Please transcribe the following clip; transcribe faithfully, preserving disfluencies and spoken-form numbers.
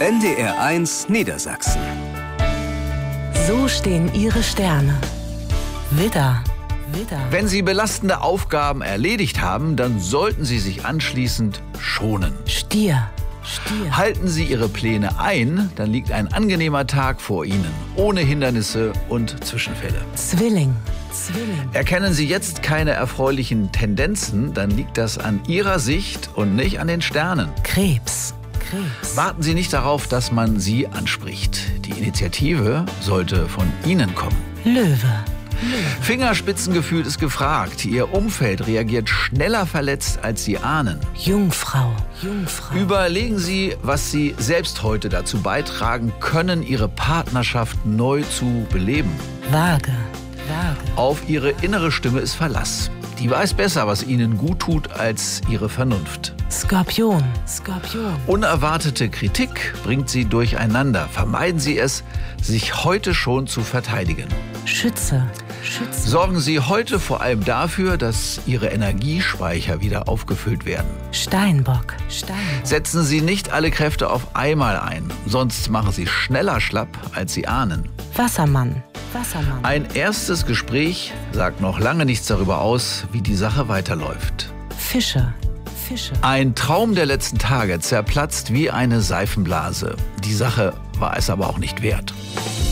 N D R eins Niedersachsen. So stehen Ihre Sterne. Widder, Widder. Wenn Sie belastende Aufgaben erledigt haben, dann sollten Sie sich anschließend schonen. Stier, Stier. Halten Sie Ihre Pläne ein, dann liegt ein angenehmer Tag vor Ihnen, ohne Hindernisse und Zwischenfälle. Zwilling, Zwilling. Erkennen Sie jetzt keine erfreulichen Tendenzen, dann liegt das an Ihrer Sicht und nicht an den Sternen. Krebs, Krebs. Warten Sie nicht darauf, dass man Sie anspricht. Die Initiative sollte von Ihnen kommen. Löwe. Fingerspitzengefühl ist gefragt. Ihr Umfeld reagiert schneller verletzt, als Sie ahnen. Jungfrau, Jungfrau. Überlegen Sie, was Sie selbst heute dazu beitragen können, Ihre Partnerschaft neu zu beleben. Waage, Waage. Auf Ihre innere Stimme ist Verlass. Die weiß besser, was Ihnen gut tut, als Ihre Vernunft. Skorpion, Skorpion. Unerwartete Kritik bringt Sie durcheinander. Vermeiden Sie es, sich heute schon zu verteidigen. Schütze, Schütze. Sorgen Sie heute vor allem dafür, dass Ihre Energiespeicher wieder aufgefüllt werden. Steinbock, Steinbock. Setzen Sie nicht alle Kräfte auf einmal ein, sonst machen Sie schneller schlapp, als Sie ahnen. Wassermann, Wassermann. Ein erstes Gespräch sagt noch lange nichts darüber aus, wie die Sache weiterläuft. Fische, Fische. Ein Traum der letzten Tage zerplatzt wie eine Seifenblase. Die Sache war es aber auch nicht wert.